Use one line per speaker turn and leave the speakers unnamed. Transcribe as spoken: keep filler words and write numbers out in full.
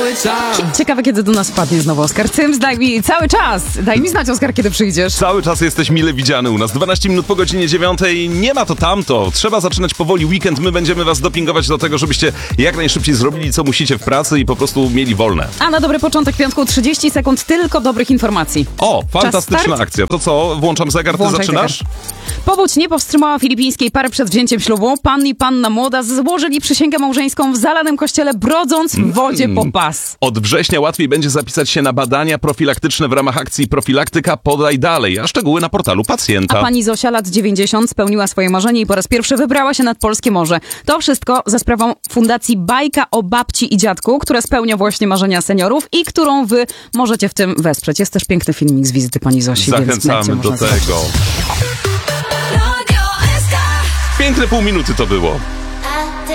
Ciekawe, kiedy do nas wpadnie znowu Oskar Cyms. Daj mi cały czas. Daj mi znać, Oskar, kiedy przyjdziesz.
Cały czas jesteś mile widziany u nas. dwanaście minut po godzinie dziewiątej. Nie ma to tamto. Trzeba zaczynać powoli weekend. My będziemy was dopingować do tego, żebyście jak najszybciej zrobili, co musicie w pracy i po prostu mieli wolne.
A na dobry początek piątku trzydzieści sekund tylko dobrych informacji.
O, fantastyczna akcja. To co, włączam zegar, ty
Włączaj
zaczynasz?
zegar. Powódź nie powstrzymała filipińskiej pary przed wzięciem ślubu. Pan i panna młoda złożyli przysięgę małżeńską w zalanym kościele, brodząc w wodzie po pas.
Od września łatwiej będzie zapisać się na badania profilaktyczne w ramach akcji Profilaktyka Podaj Dalej, a szczegóły na portalu pacjenta.
A pani Zosia, lat dziewięćdziesiąt, spełniła swoje marzenie i po raz pierwszy wybrała się nad polskie morze. To wszystko za sprawą Fundacji Bajka o babci i dziadku, która spełnia właśnie marzenia seniorów i którą wy możecie w tym wesprzeć. Jest też piękny filmik z wizyty pani Zosi.
Zachęcamy do tego. Piękne pół minuty to było.